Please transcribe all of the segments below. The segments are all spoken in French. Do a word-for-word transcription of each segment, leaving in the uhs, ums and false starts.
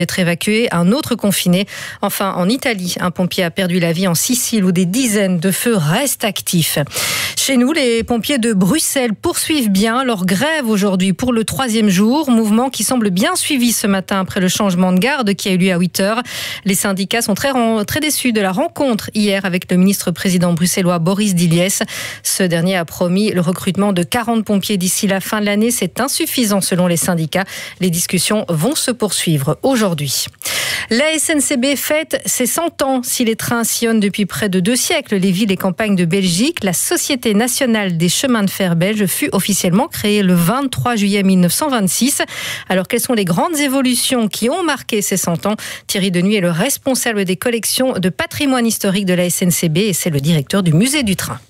Être évacué, un autre confiné. Enfin, en Italie, un pompier a perdu la vie en Sicile où des dizaines de feux restent actifs. Chez nous, les pompiers de Bruxelles poursuivent bien leur grève aujourd'hui pour le troisième jour. Mouvement qui semble bien suivi ce matin après le changement de garde qui a eu lieu à huit heures. Les syndicats sont très, très déçus de la rencontre hier avec le ministre-président bruxellois Boris Diliès. Ce dernier a promis le recrutement de quarante pompiers d'ici la fin de l'année. C'est insuffisant selon les syndicats. Les discussions vont se poursuivre aujourd'hui. La S N C B fête ses cent ans. Si les trains sillonnent depuis près de deux siècles les villes et campagnes de Belgique, la Société nationale des chemins de fer belge fut officiellement créée le vingt-trois juillet mille neuf cent vingt-six. Alors, quelles sont les grandes évolutions qui ont marqué ces cent ans ? Thierry Denuy est le responsable des collections de patrimoine historique de la S N C B et c'est le directeur du musée du train.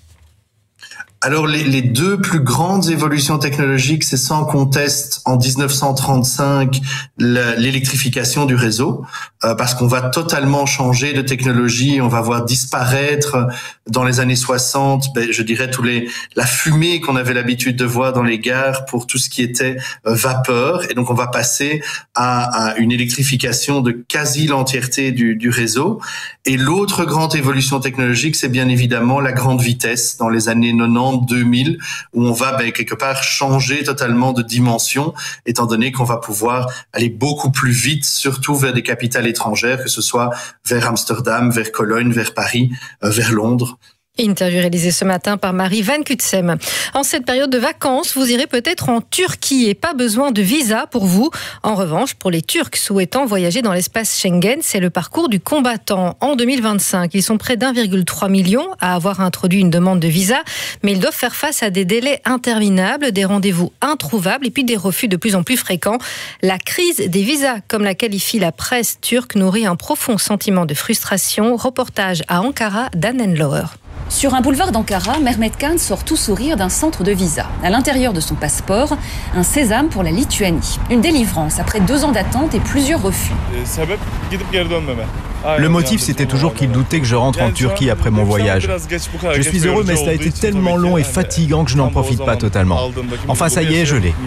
Alors, les, les deux plus grandes évolutions technologiques, c'est sans conteste en dix-neuf cent trente-cinq l'électrification du réseau, euh, parce qu'on va totalement changer de technologie. On va voir disparaître dans les années soixante, ben, je dirais tous les la fumée qu'on avait l'habitude de voir dans les gares pour tout ce qui était euh, vapeur, et donc on va passer à, à une électrification de quasi l'entièreté du, du réseau. Et l'autre grande évolution technologique, c'est bien évidemment la grande vitesse dans les années quatre-vingt-dix deux mille, où on va ben, quelque part changer totalement de dimension, étant donné qu'on va pouvoir aller beaucoup plus vite, surtout vers des capitales étrangères, que ce soit vers Amsterdam, vers Cologne, vers Paris, euh, vers Londres. Interview réalisée ce matin par Marie Van Kutsem. En cette période de vacances, vous irez peut-être en Turquie et pas besoin de visa pour vous. En revanche, pour les Turcs souhaitant voyager dans l'espace Schengen, c'est le parcours du combattant. En deux mille vingt-cinq, ils sont près d'un virgule trois million à avoir introduit une demande de visa, mais ils doivent faire face à des délais interminables, des rendez-vous introuvables et puis des refus de plus en plus fréquents. La crise des visas, comme la qualifie la presse turque, nourrit un profond sentiment de frustration. Reportage à Ankara d'Annen Lauer. Sur un boulevard d'Ankara, Mehmet Khan sort tout sourire d'un centre de visa. À l'intérieur de son passeport, un sésame pour la Lituanie. Une délivrance après deux ans d'attente et plusieurs refus. Le motif, c'était toujours qu'il doutait que je rentre en Turquie après mon voyage. Je suis heureux, mais ça a été tellement long et fatigant que je n'en profite pas totalement. Enfin, ça y est, je l'ai.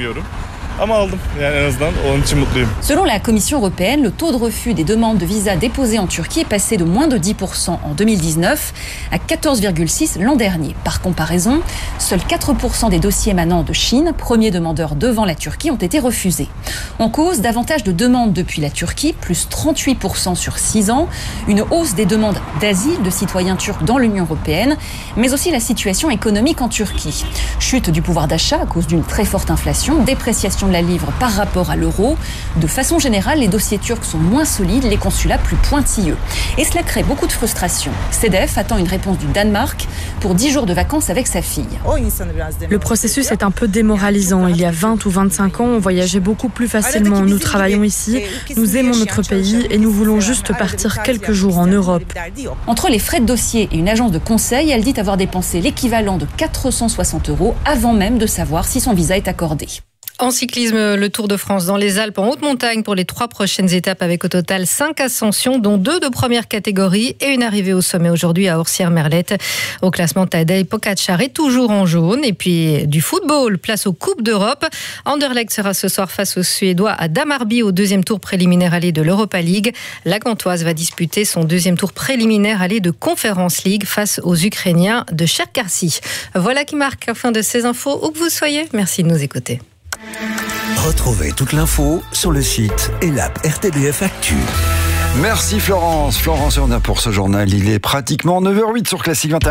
Selon la Commission européenne, le taux de refus des demandes de visa déposées en Turquie est passé de moins de dix pour cent en deux mille dix-neuf à quatorze virgule six pour cent l'an dernier. Par comparaison, seuls quatre pour cent des dossiers émanant de Chine, premier demandeur devant la Turquie, ont été refusés. En cause, davantage de demandes depuis la Turquie, plus trente-huit pour cent sur six ans, une hausse des demandes d'asile de citoyens turcs dans l'Union européenne, mais aussi la situation économique en Turquie. Chute du pouvoir d'achat à cause d'une très forte inflation, dépréciation de la livre par rapport à l'euro. De façon générale, les dossiers turcs sont moins solides, les consulats plus pointilleux. Et cela crée beaucoup de frustration. C D F attend une réponse du Danemark pour dix jours de vacances avec sa fille. Le processus est un peu démoralisant. Il y a vingt ou vingt-cinq ans, on voyageait beaucoup plus facilement. Nous travaillons ici, nous aimons notre pays et nous voulons juste partir quelques jours en Europe. Entre les frais de dossier et une agence de conseil, elle dit avoir dépensé l'équivalent de quatre cent soixante euros avant même de savoir si son visa est accordé. En cyclisme, le Tour de France dans les Alpes en haute montagne pour les trois prochaines étapes avec au total cinq ascensions, dont deux de première catégorie et une arrivée au sommet aujourd'hui à Orsières-Merlette. Au classement, Tadej Pogačar est toujours en jaune. Et puis du football, place aux Coupes d'Europe. Anderlecht sera ce soir face aux Suédois à Damarby au deuxième tour préliminaire aller de l'Europa League. La Gantoise va disputer son deuxième tour préliminaire aller de Conference League face aux Ukrainiens de Cherkassy. Voilà qui marque la fin de ces infos où que vous soyez. Merci de nous écouter. Retrouvez toute l'info sur le site et l'app R T B F Actu. Merci Florence. Florence, on a pour ce journal. Il est pratiquement neuf heures huit sur Classique vingt et un.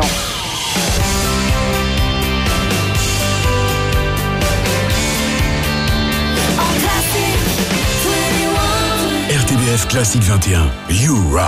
R T B F Classique vingt et un. You Rock.